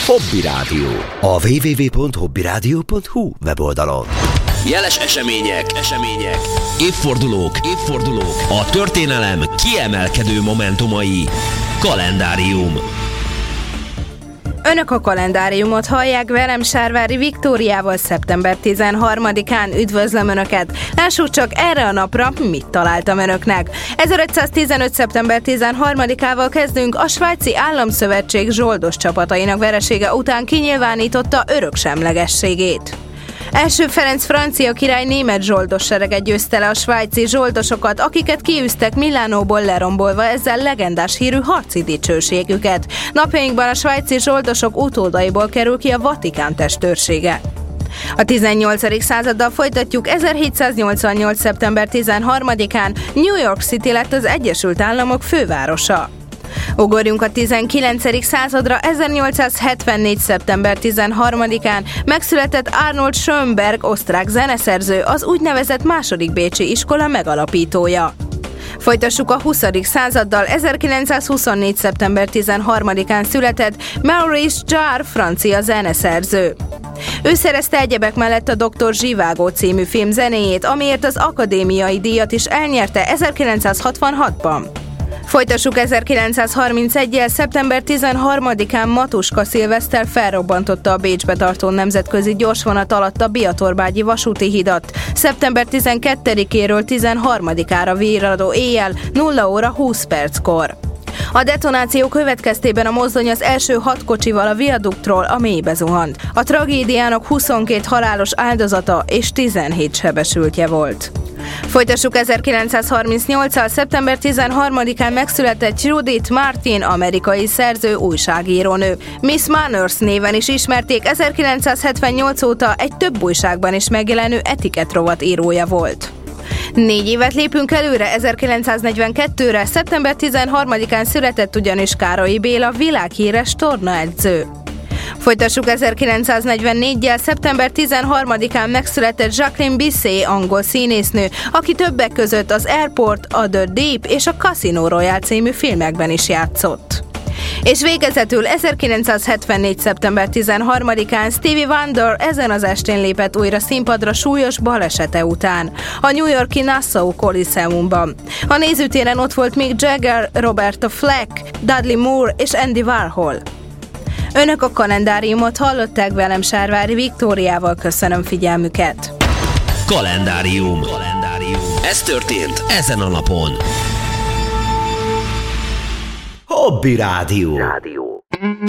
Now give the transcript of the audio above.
Hobby Rádió. A www.hobbyradio.hu weboldalon. Jeles események, évfordulók, a történelem kiemelkedő momentumai. Kalendárium. Önök a kalendáriumot hallják, velem Sárvári Viktóriával szeptember 13-án. Üdvözlöm Önöket! Lássuk csak erre a napra, mit találtam Önöknek. 1515. szeptember 13-ával kezdünk. A Svájci Államszövetség zsoldos csapatainak veresége után kinyilvánította öröksemlegességét. Első Ferenc francia király német zsoldos sereget győzte le a svájci zsoldosokat, akiket kiűztek Milánóból, lerombolva ezzel legendás hírű harci dicsőségüket. Napjainkban a svájci zsoldosok utódaiból kerül ki a Vatikán testőrsége. A 18. századdal folytatjuk. 1788. szeptember 13-án New York City lett az Egyesült Államok fővárosa. Ugorjunk a 19. századra. 1874. szeptember 13-án megszületett Arnold Schönberg, osztrák zeneszerző, az úgynevezett második bécsi iskola megalapítója. Folytassuk a 20. századdal. 1924. szeptember 13-án született Maurice Jarre, francia zeneszerző. Ő szerezte egyebek mellett a Dr. Zsivágó című film zenéjét, amiért az akadémiai díjat is elnyerte 1966-ban. Folytassuk 1931-jel. Szeptember 13-án Matuska Szilveszter felrobbantotta a Bécsbe tartó nemzetközi gyorsvonat alatt a Biatorbágyi vasúti hidat. Szeptember 12-éről 13-ára virradó éjjel 0 óra 20 perckor. A detonáció következtében a mozdony az első 6 kocsival a viaduktról a mélybe zuhant. A tragédiának 22 halálos áldozata és 17 sebesültje volt. Folytassuk 1938-al. Szeptember 13-án megszületett Judith Martin, amerikai szerző, újságírónő. Miss Manners néven is ismerték, 1978 óta egy több újságban is megjelenő etiketrovat írója volt. 4 évet lépünk előre. 1942-re. Szeptember 13-án született ugyanis Károlyi Béla, világhíres tornaedző. Folytassuk 1944-jel. Szeptember 13-án megszületett Jacqueline Bisset, angol színésznő, aki többek között az Airport, A The Deep és a Casino Royale című filmekben is játszott. És végezetül 1974. szeptember 13-án Stevie Wonder ezen az estén lépett újra színpadra súlyos balesete után, a New York-i Nassau Coliseumban. A nézőtéren ott volt Mick Jagger, Roberta Flack, Dudley Moore és Andy Warhol. Önök a kalendáriumot hallották, velem Sárvári Viktóriával. Köszönöm figyelmüket. Kalendárium. Ez történt ezen a napon. Hobby Rádió.